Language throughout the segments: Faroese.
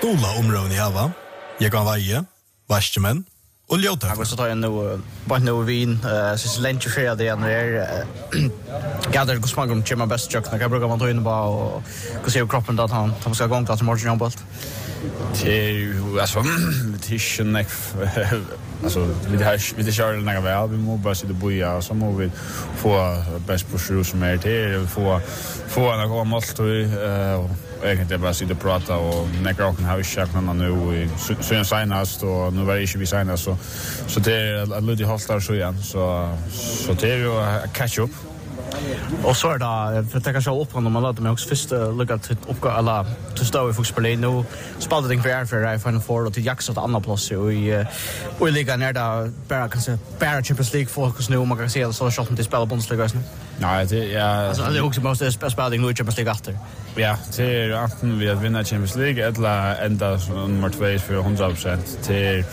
Stola områden i hava. Jag kan vaje, vaskemän och ljótök. Jag så tar jag nu bara nu vin så länge för det är gader hur smakar kommer bäst jag kan bruka man ta in bara och se kroppen då han ska gå gång till morgon jobbet. Alltså tischen alltså vi det kör några väl vi måste bara sitta boja så måste vi få bäst på sjö som är det få några mått och egentligen bara sitta och prata och några och har checkat nu så en senast och nu var det inte vi senast så det är lite haltar så igen så det är ju catch up. Och så där för att jag ska upp på man låter mig också först lucka till upp alla till stå i Foxberlin nu spelade det för Final Four och till Jax åt andra plats och ligga ner där bara kanske bara Champions League fokus nu man kan se så shot till spela Bundesliga nu. Nej, det alltså det är också måste spela nu i Champions League efter. Ja, det är antingen vi att vinna Champions League eller ända nummer 2 för 100% till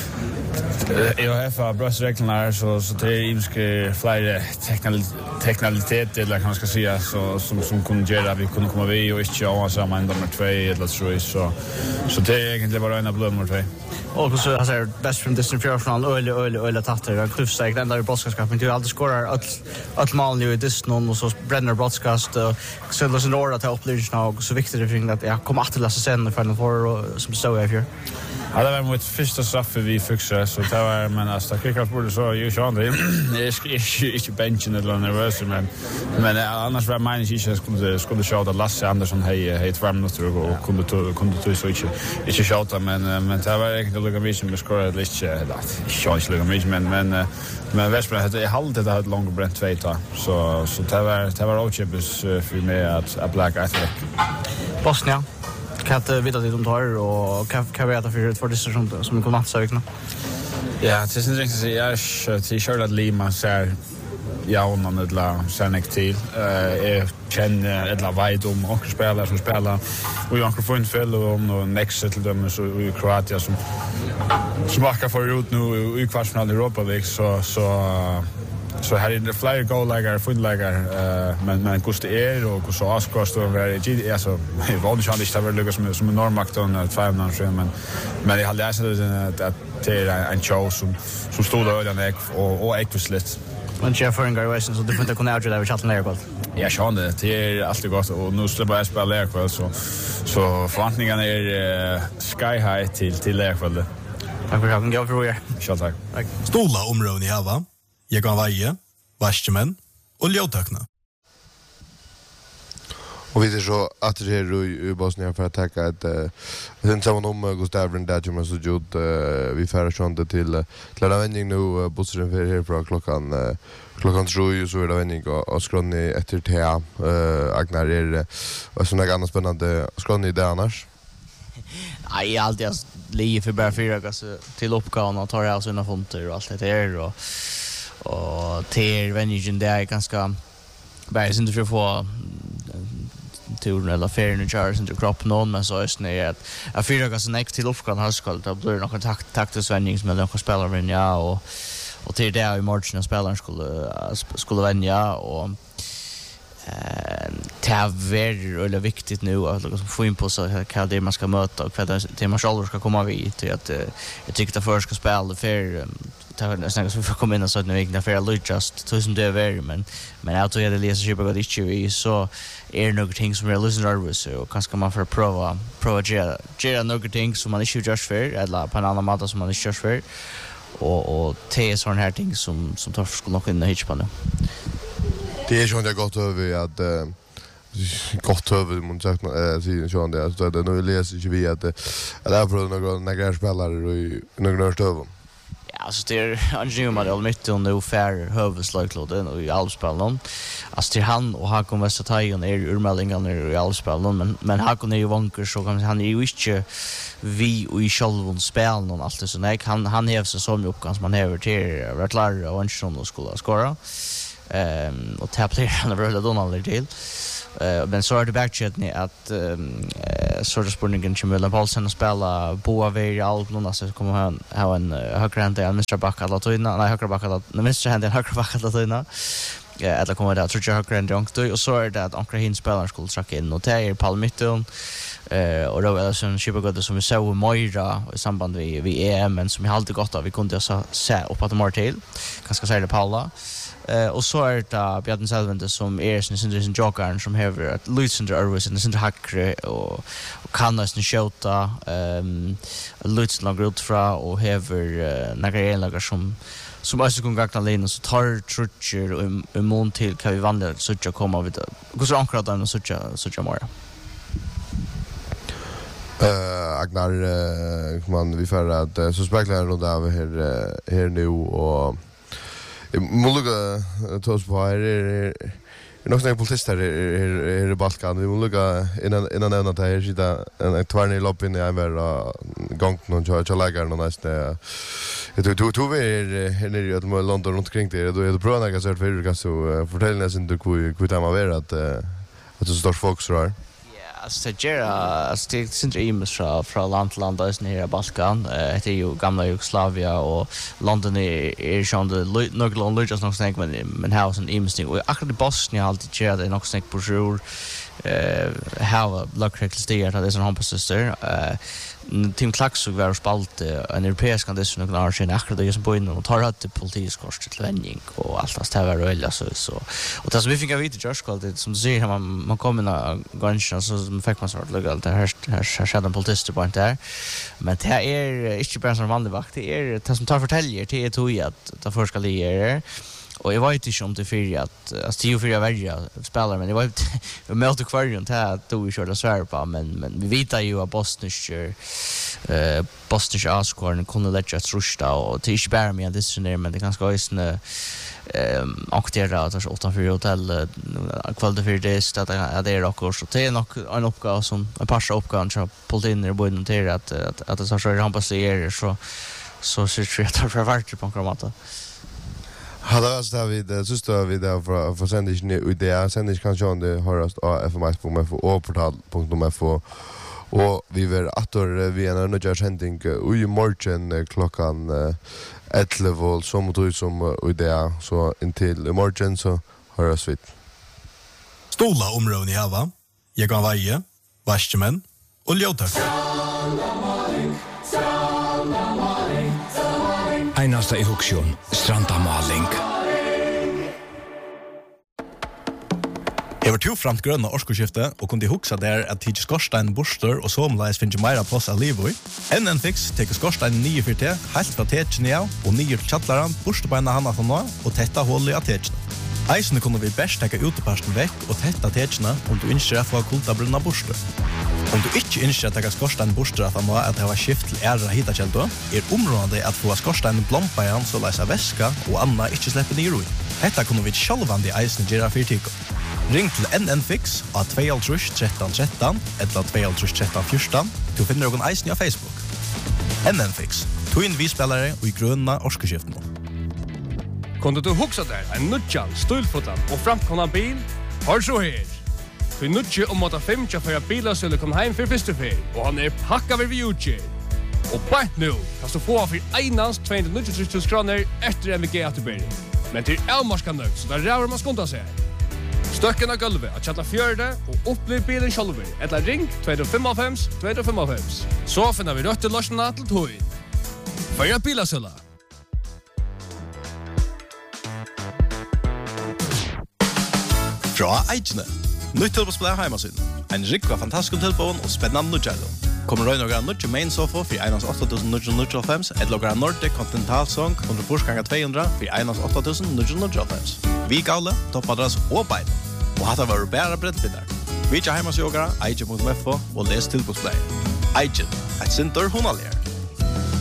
UEFA bröstreglerna så det är imske flera teknikalitet eller kan man ska säga så som kunde göra vi kunde komma vi och inte ha samma nummer 2 eller 3 så det är egentligen bara en av nummer 2. Och så alltså best from distance fjärrfinal öle tatter och klubbsteg den där i broadcastskapen du alltid skorar att mål nu i distance och så Brenner broadcast så det är en order att upplevelse och så viktigt det för att jag kommer att läsa sen för den för som så är här. Ja, det var mot första straff vi fixade så det var men alltså kickar borde så ju så det är inte benchen eller nervös men annars var man inte skulle köra Lasse Andersson hej 2 minuter och kunde så inte köra men det var egentligen lugna mig med skora lite det chans lugna mig men Vesper hade halvt det hade långt bränt 2 så det var ochebus för mig att Black Athletic Bosnia kan veta det de tar och kan veta för det som kommer att söka. Ja, det är inte riktigt jag till Charlotte Lima så ja och någon eller Sanek till är känner eller vet om och spelare som spelar och jag kan få en fäll och next till dem så i Kroatien som smakar för ut nu i kvartsfinal i Europa League så här är det flera goalläggare, fundläggare men kost är och så Askar står där alltså vad det känns det väl lugnt som en normakt och 500 men det hade jag sett att det är en show som stod där och ekvisligt. Men Jeffrey and Garwison så du får inte kunna avgöra över chatten där. Ja, Sean det är alltid gott och nu släpper jag spela där så förväntningarna är sky high till där kväll. Tack för att du gav för er. Tack. Stola områden i hava. Jag kan vaje, vaskemän och ljótökna. Och vi är så att det är i Bosnien för att tacka att sen samman om Gustav Rindage men så gjort vi färre sjönde till klara vändning nu bussen för här från klockan 3 så är det vändning och skronni efter te Agnar är och såna ganska spännande skronni där annars. Nej, alltid lige för bara 4 till uppgåvan och tar alltså sina fonter och allt det där och till vändningen där är ganska bara inte för att få turen eller ferien och körs inte kroppen någon men så är det att fyra gånger sen till uppgåvan har skall det blir någon taktisvändning som någon spelare ja och till det i morgon spelaren skulle vänja och det är väldigt viktigt nu att liksom få in på så kan det man ska möta och för att man själv ska komma vid till att jag tycker att först ska spela för nästan så får komma in och så nu inte för just tusen det är men jag tror det läser ju bara det ju så är det några ting som är lite nervös och kanske man får prova göra några ting som man inte just för eller på en annan måte som man inte just för och det är sån här ting som tar skulle nog in hit på nu. Det är ju inte gott över att gott över man sagt så så det alltså det nu läser ju vi att det är för några spelare och några stöv. Ja, så det är Angelina Del mitt och nu fair huvudslagklodden och i allspelen. Alltså till han och Hakon Westertagen är urmeldingarna i allspelen men Hakon är ju vanker så kan han är ju inte vi och i självon spel någon allt det så nej han har så som uppgång som man har till att klara och inte som skulle skora. Och tappar han över Donald till. Men så är det backchatni att så spurningen som Milla Paulsen spela Boa i album alltså kommer han ha en högerhand Mr. Backa Latina nej höger Backa Mr. Hand höger Backa Latina eller kommer det att tror jag högre än dränkt och så är det att ankra hin spelaren skulle tracka in och det är Palmitton och då är det sån supergod som vi såg Moira i samband med EM men som jag alltid gott av vi kunde se upp att de till kanske säga det Paula och så är det Bjarne Selvende som sin jokern som har ett Lucinder Örvis och sin hackre och kan nästan skjuta Lucinder går ut fra och har några enlager som också kan gagna linjen så tar trutcher och mån till kan vi vandra så att komma vid hur så ankrat den så att mera Agnar man vi för att så speklar runt av här nu och Mulluga tos på är nog snäpp politister är Balkan vi mulluga innan att det är sida en tvarni lopp in i över gång någon jag lägger någon nästa du är nere i London runt kring det då är det bra när jag ser för kan så fortälja sen du hur det var att det står folk så där alltså det är sin dreams från land till land där nere i Balkan det är ju gamla Jugoslavia och London är ju någon Lucas någon snack men house and imsting och akkurat i Bosnien alltid ger det någon snack på jul how luckily stay att det är sån hoppas Team Klaxog var spalt en europeisk kandidat någon arsen akkurat det som på in och tar att politisk kors till vändning och allt det här väl så och det som vi fick av vita Josh det som säger man kommer en gång så fick man sort legalt här skadar politister på där men det är inte bara som vanlig vakt det är det som tar förtäljer till ett hoj att det förska ligger och jag vet inte om det för att Steve för välja spelare men det var möte kvar runt här då vi körde svär på men vi vet ju att Bosnisch Askorn kunde lägga ett rusta och till spär med det sen men det ganska ösna aktera att utanför hotell kvällen för det att det är också så det är nog en uppgåva som en passa uppgåvan så Poltiner borde notera att det så han passerar så ser det ut för vart på kramata. Hade oss där vid så står vi där för sändningen ut där sändningen kan ju det höras av fms.mf och portal.mf och vi var attor vi en annan sändning i morgon klockan 11 som då som ut där så intill morgon så höras vi. Stola områden i hava. Jag kan vaje, vaskemän och ljótar. Einasta i hugsun, strandamaling. Jeg var to framt grønne årskoskifte og kunne hugsa der at tidsi skorstein borster og somleis finnes meira plass av livet i. NN-fix teker skorstein 9-4T helt fra tetjene av og 9 til kjattlaran borstebeina hana fra nå og tetta hullet av tetjene. Eisene kunne vi best teka uteparsten vekk og tetta tetjene om du innskjer å få kultabrunna borster. Om du ikke innskjer å teka skorstein borster at han må at det var skift til æra hitakjeldo, området at få skorstein blompa igjen så leisa væska og anna ikke slipper ned i. Hetta kunne vi sjálvandi eisene gjøre fyrtiko. Ring til NN-fix av 2-13-13 eller 2-13-14. Du finner noen eisen av Facebook. NN-fix. Tog vi spelare og i grønna årskeskiften. Kunde du huxa där en nutjan, stulfotan och framkomna bil? Har så här. För nutje om att 5 för bilar skulle komma hem för första fel och han är packad vid utge. Och bara nu kan du få för einans 290 kronor efter MVG återbäring. Men till Elmarskan nöjd så där rör man skonta sig. Stöcken av gulvet att chatta fjörde och upplev bilen själver. Eller ring 255. Så finner vi rött i lösningen till tog. För bilasöla. Fra Eikene. Nytt tilbåsplay heimasyn. En rikva fantastisk tilbån og spennende nudgjældo. Kommer røy noen nudge main sofa for 1.8.995 eller noen Nordic Continental Song 100x200 for 1.8.995. Vi gale, toppadress og bein. Og hatt var bæra brettbinner. Vi ikke heimasjogere, eikje.mf og les tilbåsplay. Eikje, et sinter hunalier.